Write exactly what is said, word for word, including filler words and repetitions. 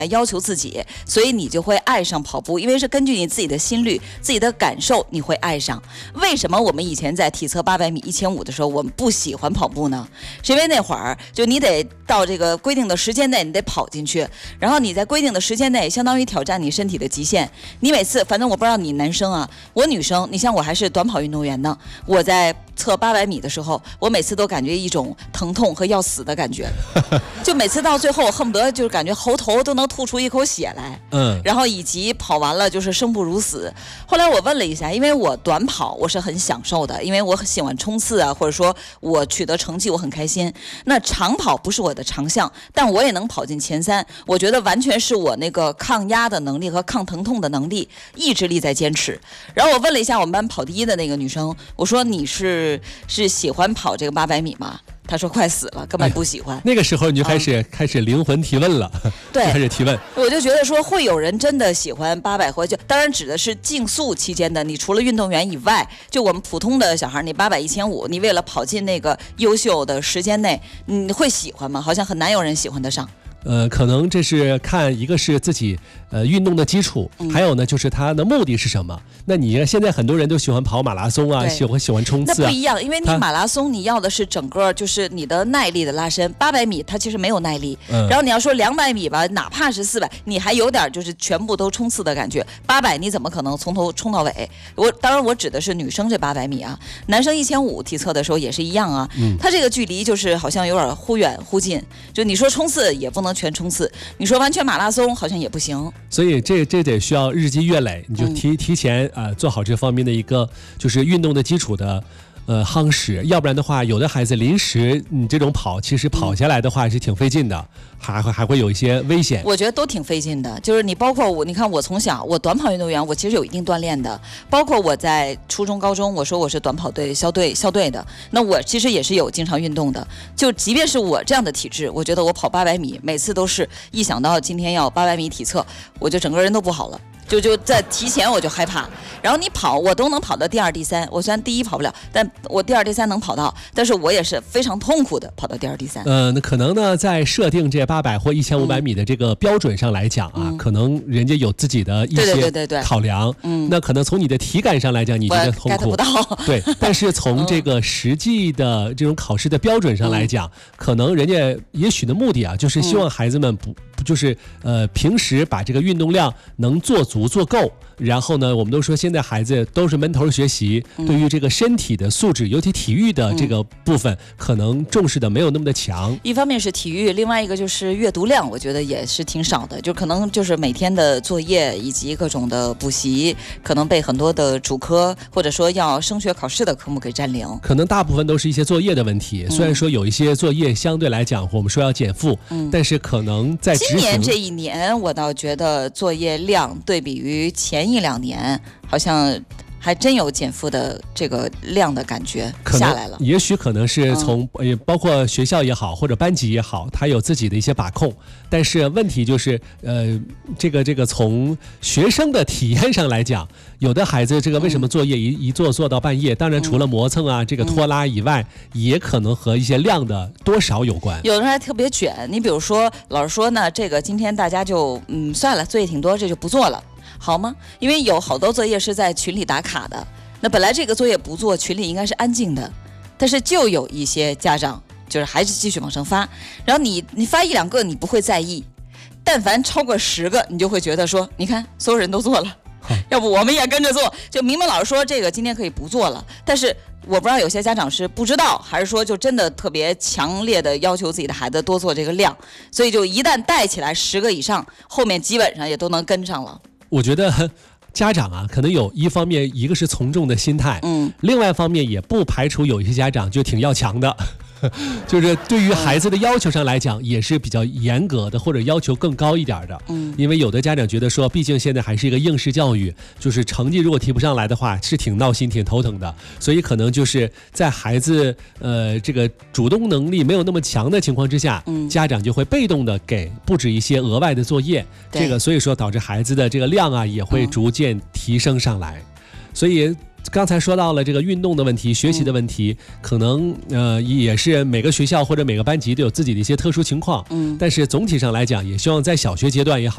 要求自己，所以你就会爱上跑步，因为是根据你自己的心率、自己的感受，你会爱上。为什么我们以前在体测八百米、一千五的时候，我们不喜欢跑步呢？是因为那会儿就你得到这个规定的时间内，你得跑进去，然后你在规定的时间内，相当于挑战你身体的极限。你每次，反正我不知道你男生啊，我女生，你像我还是短跑运动员呢，我在测八百米的时候，我每次都感觉一种疼痛和要死的感觉，就每次到最后，恨不得就是感觉喉头都能吐出一口血来，嗯，然后以及跑完了就是生不如死。后来我问了一下，因为我短跑我是很享受的，因为我很喜欢冲刺啊，或者说我取得成绩我很开心。那长跑不是我的长项，但我也能跑进前三，我觉得完全是我那个抗压的能力和抗疼痛的能力、意志力在坚持。然后我问了一下我们班跑第一的那个女生，我说你是是喜欢跑这个八百米吗？他说快死了，根本不喜欢。哎、 那个时候你就开始、嗯、开始灵魂提问了， 对， 开始提问。 我就觉得说会有人真的喜欢八百或就当然指的是竞速期间的，你除了运动员以外，就我们普通的小孩，你八百、一千五，你为了跑进那个优秀的时间内，你会喜欢吗？好像很难有人喜欢得上。 呃，可能这是看一个是自己呃运动的基础，嗯、还有呢就是他的目的是什么。那你现在很多人都喜欢跑马拉松啊，喜欢喜欢冲刺啊。 那不一样，因为你马拉松你要的是整个就是你的耐力的拉伸，八百米它其实没有耐力。嗯、然后你要说两百米吧，哪怕是四百，你还有点就是全部都冲刺的感觉。八百你怎么可能从头冲到尾？我当然我指的是女生这八百米啊，男生一千五体测的时候也是一样啊。嗯，他这个距离就是好像有点忽远忽近，就你说冲刺也不能全冲刺，你说完全马拉松好像也不行， 所以这这得需要日积月累，你就提、嗯、提前呃做好这方面的一个就是运动的基础的呃夯实，要不然的话，有的孩子临时你这种跑，其实跑下来的话是挺费劲的，嗯、还会还会有一些危险。 我觉得都挺费劲的，就是你包括我，你看我从小我短跑运动员，我其实有一定锻炼的，包括我在初中、高中，我说我是短跑队校队校队的，那我其实也是有经常运动的。就即便是我这样的体质，我觉得我跑八百米，每次都是一想到今天要八百米体测，我就整个人都不好了。就就在提前我就害怕，然后你跑我都能跑到第二第三，我虽然第一跑不了，但我第二第三能跑到，但是我也是非常痛苦的跑到第二第三。 呃，那可能呢在设定这八百或一千五百米的这个标准上来讲啊，嗯、可能人家有自己的一些考量，嗯，那可能从你的体感上来讲，你觉得痛苦， 不到对，但是从这个实际的这种考试的标准上来讲，嗯、可能人家也许的目的啊，就是希望孩子们不。嗯就是呃，平时把这个运动量能做足做够，然后呢，我们都说现在孩子都是闷头学习，嗯、对于这个身体的素质，尤其体育的这个部分，嗯、可能重视的没有那么的强。 一方面是体育，另外一个就是阅读量，我觉得也是挺少的，就可能就是每天的作业以及各种的补习，可能被很多的主科或者说要升学考试的科目给占领。 可能大部分都是一些作业的问题，嗯、虽然说有一些作业相对来讲，我们说要减负，嗯、但是可能在今年这一年，我倒觉得作业量对比于前一两年，好像还真有减负的这个量的感觉下来了。 也许可能是从、嗯、包括学校也好，或者班级也好，他有自己的一些把控。但是问题就是，呃，这个这个从学生的体验上来讲，有的孩子这个为什么作业一、嗯、一做做到半夜？当然除了磨蹭啊，嗯、这个拖拉以外，也可能和一些量的多少有关。 有的人还特别卷，你比如说老师说呢，这个今天大家就嗯算了，作业挺多，这就不做了。好吗？因为有好多作业是在群里打卡的，那本来这个作业不做，群里应该是安静的，但是就有一些家长就是还是继续往上发，然后你你发一两个你不会在意，但凡超过十个，你就会觉得说，你看所有人都做了，要不我们也跟着做。就明明老师说这个今天可以不做了，但是我不知道有些家长是不知道，还是说就真的特别强烈的要求自己的孩子多做这个量，所以就一旦带起来十个以上，后面基本上也都能跟上了。 我觉得家长啊，可能有一方面，一个是从众的心态，嗯，另外一方面也不排除有一些家长就挺要强的。就是对于孩子的要求上来讲，也是比较严格的，或者要求更高一点的。嗯，因为有的家长觉得说，毕竟现在还是一个应试教育，就是成绩如果提不上来的话，是挺闹心、挺头疼的。所以可能就是在孩子呃这个主动能力没有那么强的情况之下，嗯，家长就会被动的给布置一些额外的作业，这个所以说导致孩子的这个量啊也会逐渐提升上来。嗯、所以刚才说到了这个运动的问题、学习的问题，嗯、可能呃也是每个学校或者每个班级都有自己的一些特殊情况。嗯，但是总体上来讲，也希望在小学阶段也好。